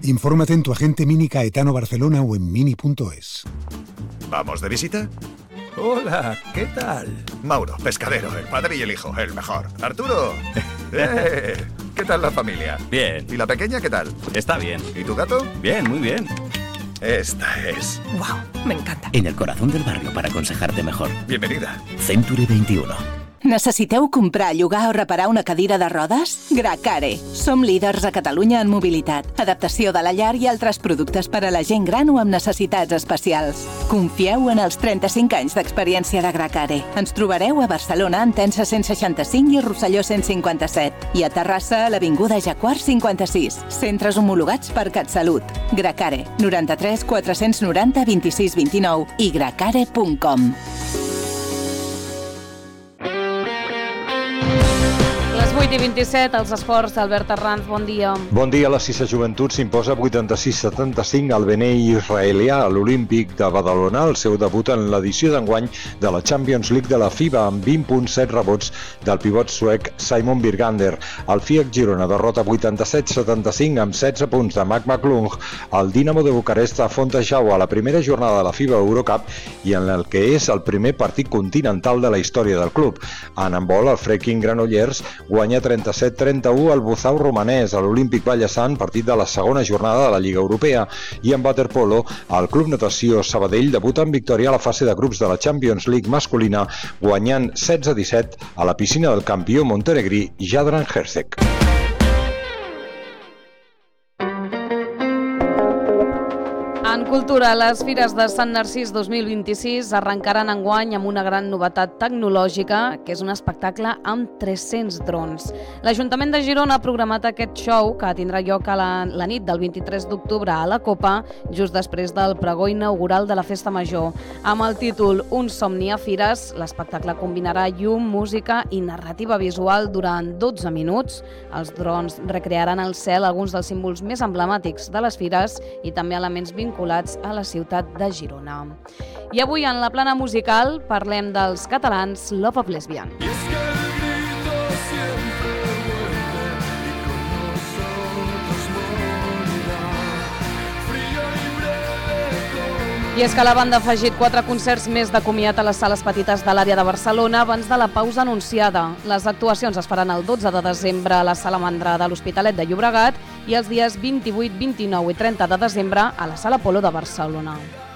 Infórmate en tu agente Mini Caetano Barcelona o en mini.es. ¿Vamos de visita? Hola, ¿qué tal? Mauro, pescadero, el padre y el hijo, el mejor. Arturo. ¿Qué tal la familia? Bien. ¿Y la pequeña qué tal? Está bien. ¿Y tu gato? Bien, muy bien. Esta es. ¡Wow! Me encanta. En el corazón del barrio para aconsejarte mejor. Bienvenida. Century 21. Necessiteu comprar, llogar o reparar una cadira de rodes? Gracare. Som líders a Catalunya en mobilitat, adaptació de la llar i altres productes per a la gent gran o amb necessitats especials. Confieu en els 35 anys d'experiència de Gracare. Ens trobareu a Barcelona, Entença 165 i Rosselló 157. I a Terrassa, a l'Avinguda Jaguar 56. Centres homologats per CatSalut. Gracare. 93 490 26 29 i gracare.com. Les 8:27, els esports d'Albert Arranz, bon dia. Bon dia. La Cissa Joventut s'imposa 86-75 al Benei israelià a l'Olímpic de Badalona, el seu debut en l'edició d'enguany de la Champions League de la FIBA, amb 20 punts, 7 rebots del pivot suec Simon Birgander. El FIAC Girona derrota 87-75 amb 16 punts de Mac McClung al Dinamo de Bucarest a Fontejau a la primera jornada de la FIBA Eurocup i en el que és el primer partit continental de la història del club. En handbol, el Freaking Granollers guanya 37-31 al Buzau romanès a l'Olímpic Vallesant, partit de la segona jornada de la Lliga Europea. I en waterpolo, el Club Natació Sabadell debuta en victòria a la fase de grups de la Champions League masculina, guanyant 16-17 a la piscina del campió montenegrí Jadran Herzeg. En cultura, les Fires de Sant Narcís 2026 arrencaran enguany amb una gran novetat tecnològica, que és un espectacle amb 300 drons. L'Ajuntament de Girona ha programat aquest show, que tindrà lloc a la nit del 23 d'octubre a la Copa, just després del pregó inaugural de la Festa Major. Amb el títol Un somni a Fires, l'espectacle combinarà llum, música i narrativa visual durant 12 minuts. Els drons recrearan al cel alguns dels símbols més emblemàtics de les fires i també elements vinculats a la ciutat de Girona. I avui en la plana musical parlem dels catalans Love of Lesbian. I és que la banda ha afegit 4 concerts més de comiat a les sales petites de l'àrea de Barcelona abans de la pausa anunciada. Les actuacions es faran el 12 de desembre a la Sala Mandra de l'Hospitalet de Llobregat i els dies 28, 29 i 30 de desembre a la Sala Polo de Barcelona.